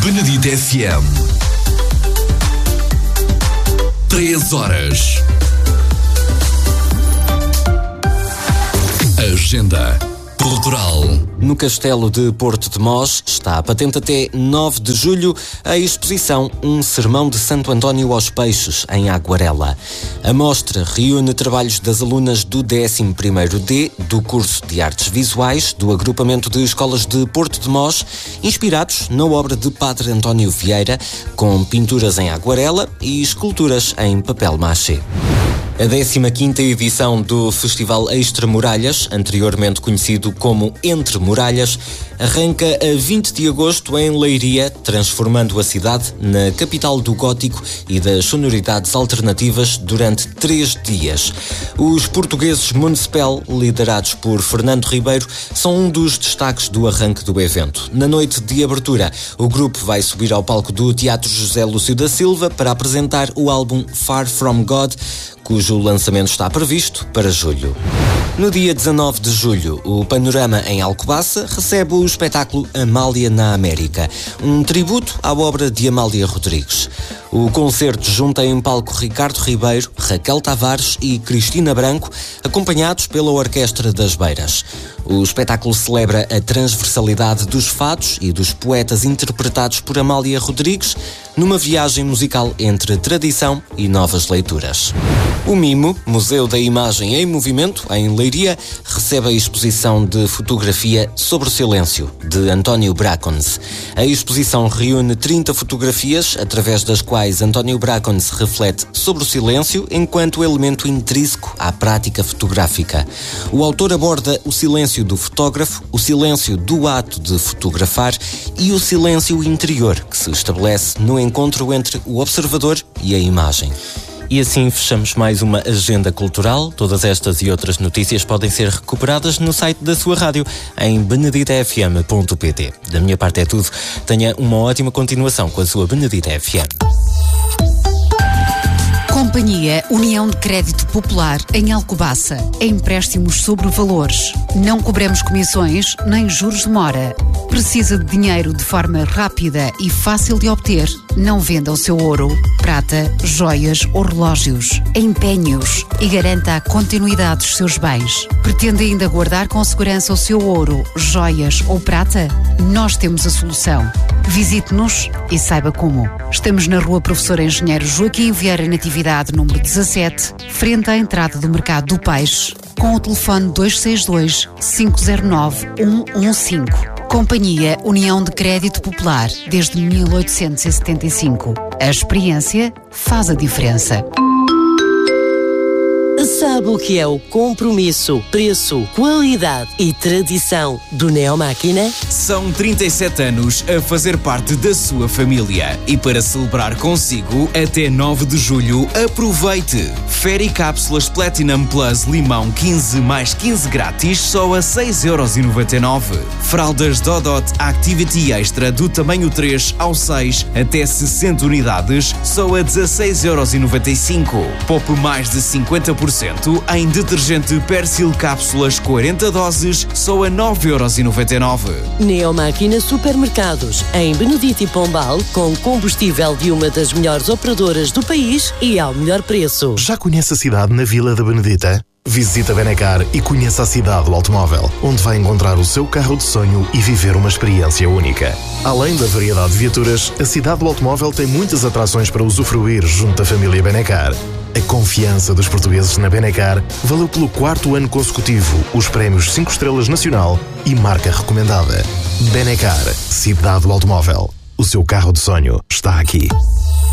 Benedito FM. 3 horas. Agenda cultural. No Castelo de Porto de Mós está patente até 9 de julho a exposição Um Sermão de Santo António aos Peixes, em Aguarela. A mostra reúne trabalhos das alunas do 11º D do curso de Artes Visuais do agrupamento de escolas de Porto de Mós, inspirados na obra de Padre António Vieira, com pinturas em aguarela e esculturas em papel machê. A 15ª edição do Festival Extramuralhas, anteriormente conhecido como Entre Muralhas, arranca a 20 de agosto em Leiria, transformando a cidade na capital do gótico e das sonoridades alternativas durante 3 dias. Os portugueses Municipal, liderados por Fernando Ribeiro, são um dos destaques do arranque do evento. Na noite de abertura, o grupo vai subir ao palco do Teatro José Lúcio da Silva para apresentar o álbum Far From God, cujo lançamento está previsto para julho. No dia 19 de julho, o Panorama em Alcobaça recebe o espetáculo Amália na América, um tributo à obra de Amália Rodrigues. O concerto junta em palco Ricardo Ribeiro, Raquel Tavares e Cristina Branco, acompanhados pela Orquestra das Beiras. O espetáculo celebra a transversalidade dos fados e dos poetas interpretados por Amália Rodrigues numa viagem musical entre tradição e novas leituras. O MIMO, Museu da Imagem em Movimento, em Leiria, recebe a exposição de fotografia Sobre o Silêncio, de António Bracons. A exposição reúne 30 fotografias, através das quais António Bracons reflete sobre o silêncio enquanto elemento intrínseco à prática fotográfica. O autor aborda o silêncio do fotógrafo, o silêncio do ato de fotografar e o silêncio interior que se estabelece no encontro entre o observador e a imagem. E assim fechamos mais uma agenda cultural. Todas estas e outras notícias podem ser recuperadas no site da sua rádio, em beneditafm.pt. Da minha parte é tudo. Tenha uma ótima continuação com a sua Benedita FM. Companhia União de Crédito Popular em Alcobaça. Empréstimos sobre valores. Não cobramos comissões nem juros de mora. Precisa de dinheiro de forma rápida e fácil de obter? Não venda o seu ouro, prata, joias ou relógios. Empenhe-os e garanta a continuidade dos seus bens. Pretende ainda guardar com segurança o seu ouro, joias ou prata? Nós temos a solução. Visite-nos e saiba como. Estamos na Rua Professor Engenheiro Joaquim Vieira Natividade, número 17, frente à entrada do Mercado do Peixe, com o telefone 262-509-115. Companhia União de Crédito Popular, desde 1875. A experiência faz a diferença. Sabe o que é o compromisso, preço, qualidade e tradição do Neomáquina? São 37 anos a fazer parte da sua família. E para celebrar consigo, até 9 de julho, aproveite! Fairy Cápsulas Platinum Plus Limão 15 mais 15 grátis só a 6,99€. Fraldas Dodot Activity Extra do tamanho 3 ao 6 até 60 unidades só a 16,95€. Poupe mais de 50% em detergente Persil Cápsulas 40 doses só a 9,99€. Neomáquina Supermercados, em Benedito e Pombal, com combustível de uma das melhores operadoras do país e ao melhor preço. Já conhece a cidade na Vila da Benedita? Visite a Benecar e conheça a cidade do automóvel, onde vai encontrar o seu carro de sonho e viver uma experiência única. Além da variedade de viaturas, a cidade do automóvel tem muitas atrações para usufruir junto da família Benecar. A confiança dos portugueses na Benecar valeu pelo 4º ano consecutivo os prémios 5 estrelas nacional e marca recomendada. Benecar, cidade do automóvel. O seu carro de sonho está aqui.